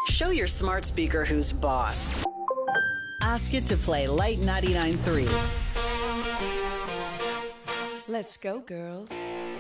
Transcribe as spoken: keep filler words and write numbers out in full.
Show your smart speaker who's boss. Ask it to play Light ninety-nine point three. Let's go, girls.